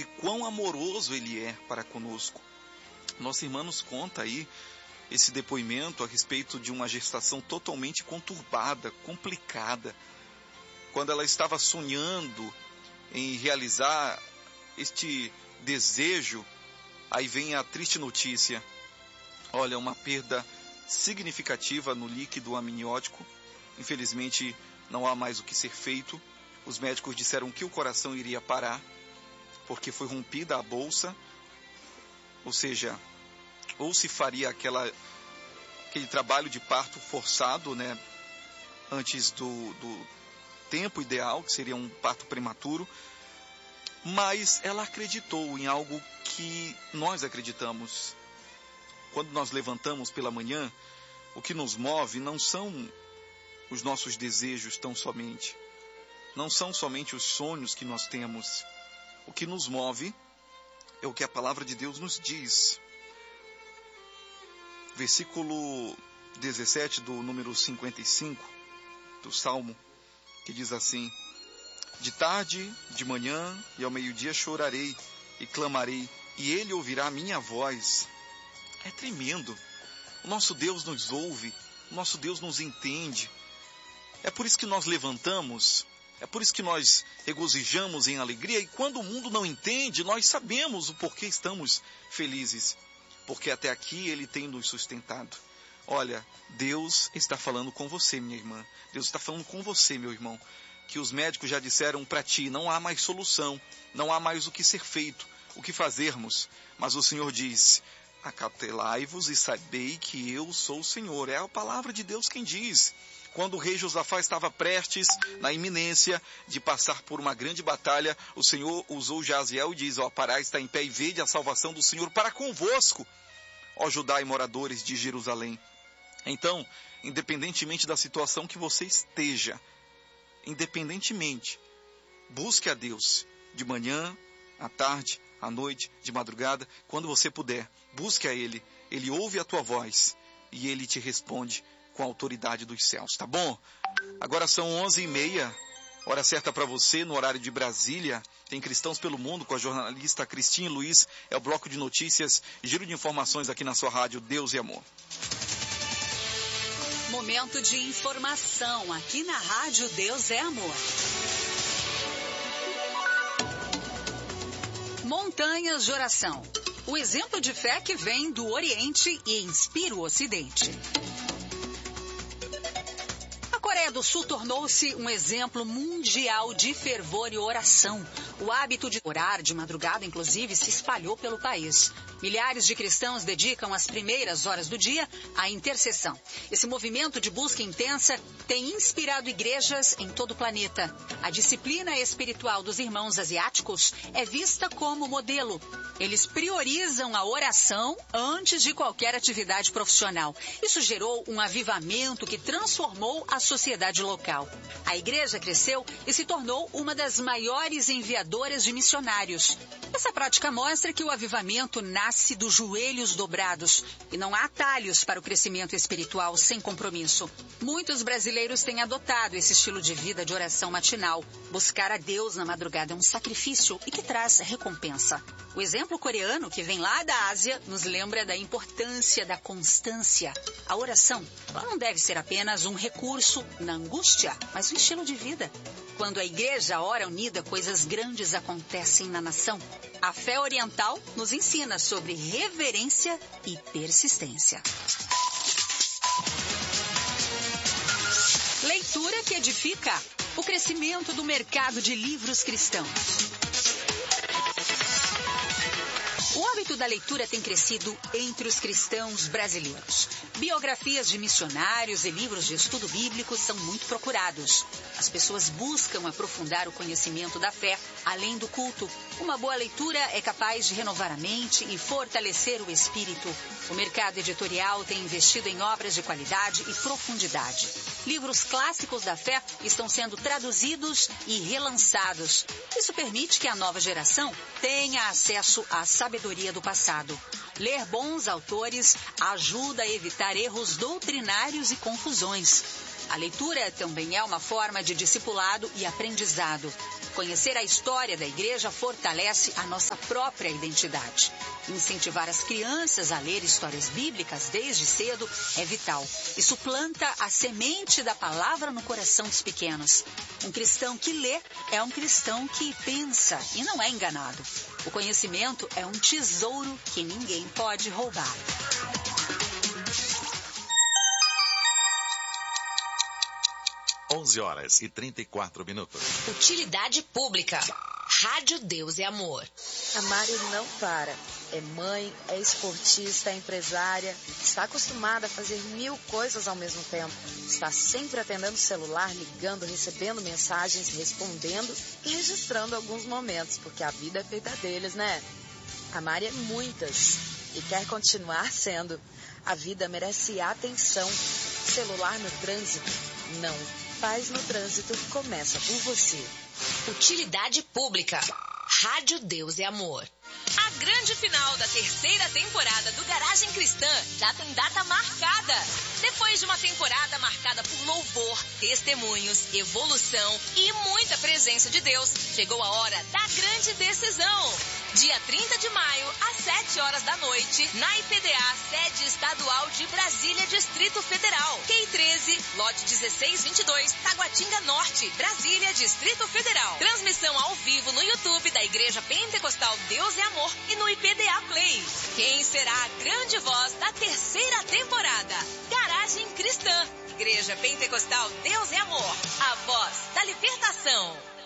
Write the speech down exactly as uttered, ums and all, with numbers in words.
de quão amoroso Ele é para conosco. Nossa irmã nos conta aí esse depoimento a respeito de uma gestação totalmente conturbada, complicada. Quando ela estava sonhando em realizar este desejo, aí vem a triste notícia. Olha, uma perda significativa no líquido amniótico. Infelizmente, não há mais o que ser feito. Os médicos disseram que o coração iria parar, porque foi rompida a bolsa. Ou seja, ou se faria aquela, aquele trabalho de parto forçado, né, antes do, do tempo ideal, que seria um parto prematuro. Mas ela acreditou em algo que nós acreditamos. Quando nós levantamos pela manhã, o que nos move não são os nossos desejos tão somente. Não são somente os sonhos que nós temos. O que nos move é o que a palavra de Deus nos diz. Versículo dezessete do número cinquenta e cinco do Salmo, que diz assim: de tarde, de manhã e ao meio-dia chorarei e clamarei, e Ele ouvirá a minha voz. É tremendo. O nosso Deus nos ouve, o nosso Deus nos entende. É por isso que nós levantamos, é por isso que nós regozijamos em alegria, e quando o mundo não entende, nós sabemos o porquê estamos felizes, porque até aqui Ele tem nos sustentado. Olha, Deus está falando com você, minha irmã. Deus está falando com você, meu irmão, que os médicos já disseram para ti, não há mais solução, não há mais o que ser feito, o que fazermos. Mas o Senhor diz: acautelai-vos e sabei que eu sou o Senhor. É a palavra de Deus quem diz. Quando o rei Josafá estava prestes, na iminência de passar por uma grande batalha, o Senhor usou Jaziel e diz: ó, parai, está em pé e vede a salvação do Senhor para convosco, ó Judá e moradores de Jerusalém. Então, independentemente da situação que você esteja, independentemente, busque a Deus de manhã, à tarde, à noite, de madrugada, quando você puder, busque a Ele. Ele ouve a tua voz e Ele te responde com a autoridade dos céus, tá bom? Agora são onze e meia, hora certa para você, no horário de Brasília. Tem Cristãos pelo Mundo com a jornalista Cristina Luiz. É o bloco de notícias, giro de informações aqui na sua rádio Deus e Amor. Momento de informação aqui na rádio Deus é Amor. Montanhas de oração. O exemplo de fé que vem do Oriente e inspira o Ocidente. A Coreia do Sul tornou-se um exemplo mundial de fervor e oração. O hábito de orar de madrugada, inclusive, se espalhou pelo país. Milhares de cristãos dedicam as primeiras horas do dia à intercessão. Esse movimento de busca intensa tem inspirado igrejas em todo o planeta. A disciplina espiritual dos irmãos asiáticos é vista como modelo. Eles priorizam a oração antes de qualquer atividade profissional. Isso gerou um avivamento que transformou a sociedade local. A igreja cresceu e se tornou uma das maiores enviadoras de missionários. Essa prática mostra que o avivamento nasce dos joelhos dobrados e não há atalhos para o crescimento espiritual sem compromisso. Muitos brasileiros têm adotado esse estilo de vida de oração matinal. Buscar a Deus na madrugada é um sacrifício e que traz recompensa. O exemplo coreano, que vem lá da Ásia, nos lembra da importância da constância. A oração não deve ser apenas um recurso na angústia, mas um estilo de vida. Quando a igreja ora unida, coisas grandes acontecem na nação. A fé oriental nos ensina sobre reverência e persistência. Leitura que edifica. O crescimento do mercado de livros cristãos. O hábito da leitura tem crescido entre os cristãos brasileiros. Biografias de missionários e livros de estudo bíblico são muito procurados. As pessoas buscam aprofundar o conhecimento da fé, além do culto. Uma boa leitura é capaz de renovar a mente e fortalecer o espírito. O mercado editorial tem investido em obras de qualidade e profundidade. Livros clássicos da fé estão sendo traduzidos e relançados. Isso permite que a nova geração tenha acesso à sabedoria do passado. Ler bons autores ajuda a evitar erros doutrinários e confusões. A leitura também é uma forma de discipulado e aprendizado. Conhecer a história da igreja fortalece a nossa própria identidade. Incentivar as crianças a ler histórias bíblicas desde cedo é vital. Isso planta a semente da palavra no coração dos pequenos. Um cristão que lê é um cristão que pensa e não é enganado. O conhecimento é um tesouro que ninguém pode roubar. onze horas e trinta e quatro minutos. Utilidade pública. Rádio Deus e Amor. A Mari não para. É mãe, é esportista, é empresária. Está acostumada a fazer mil coisas ao mesmo tempo. Está sempre atendendo o celular, ligando, recebendo mensagens, respondendo e registrando alguns momentos, porque a vida é feita deles, né? A Mari é muitas e quer continuar sendo. A vida merece atenção. Celular no trânsito? Não. Paz no trânsito começa por você. Utilidade pública. Rádio Deus e Amor. A grande final da terceira temporada do Garagem Cristã já tem data marcada. Depois de uma temporada marcada por louvor, testemunhos, evolução e muita presença de Deus, chegou a hora da grande decisão. Dia trinta de maio, às sete horas da noite, na I P D A, sede estadual de Brasília, Distrito Federal. Q treze, lote dezesseis vinte e dois, Taguatinga Norte, Brasília, Distrito Federal. Transmissão ao vivo no YouTube da Igreja Pentecostal Deus e Amor e no I P D A Play. Quem será a grande voz da terceira temporada? Garagem Cristã. Igreja Pentecostal Deus e Amor. A voz da libertação.